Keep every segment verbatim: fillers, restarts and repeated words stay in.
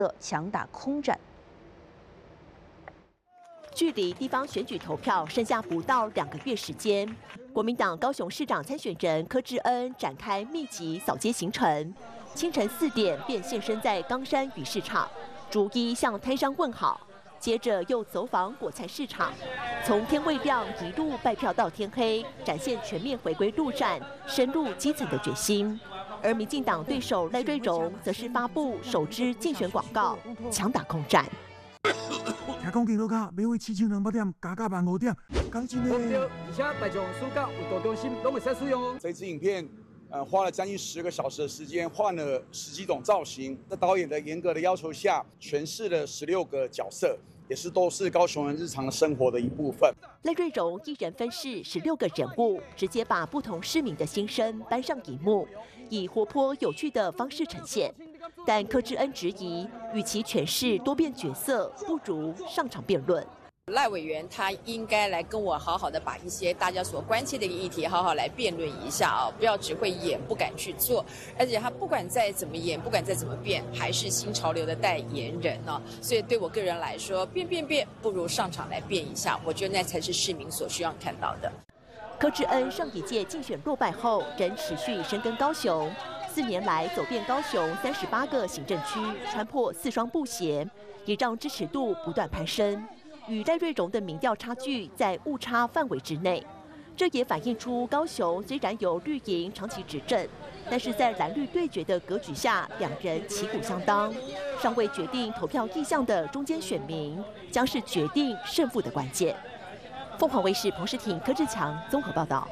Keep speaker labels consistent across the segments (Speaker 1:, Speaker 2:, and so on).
Speaker 1: 强打空战。
Speaker 2: 距离地方选举投票剩下不到两个月时间，国民党高雄市长参选人柯志恩展开密集扫街行程，清晨四点便现身在冈山鱼市场，逐一向摊商问好，接着又走访果菜市场，从天未亮一路拜票到天黑，展现全面回归陆战、深入基层的决心。而民进党对手赖瑞荣则是发布首支竞选广告，强打空战。
Speaker 3: 听讲，今路卡每位七千两百点，加价万五点，讲真的。
Speaker 4: 而且大众暑假有多中心都会使使用哦。
Speaker 5: 这支影片，呃，花了将近十个小时的时间，换了十几种造型，在导演的严格的要求下，诠释了十六个角色，也是都是高雄人日常生活的一部分。
Speaker 2: 赖瑞荣一人分饰十六个人物，直接把不同市民的心声搬上荧幕，以活泼有趣的方式呈现。 但柯志恩质疑，与其诠释多变角色，不如上场辩论。
Speaker 6: 赖委员他应该来跟我好好的把一些大家所关切的一个议题好好来辩论一下啊，不要只会演不敢去做，而且他不管再怎么演，不管再怎么变，还是新潮流的代言人呢、啊。所以对我个人来说，变变变不如上场来变一下，我觉得那才是市民所需要看到的。
Speaker 2: 柯志恩上一届竞选落败后，仍持续深耕高雄。 四年来走遍高雄三十八个行政区，穿破四双布鞋，也让支持度不断攀升。与赖瑞荣的民调差距在误差范围之内，这也反映出高雄虽然由绿营长期执政，但是在蓝绿对决的格局下，两人旗鼓相当。尚未决定投票意向的中间选民，将是决定胜负的关键。凤凰卫视彭世廷、柯志强综合报道。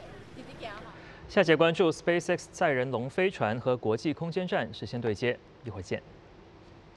Speaker 7: 下节关注 SpaceX 载人龙飞船和国际空间站实现对接，一会儿见。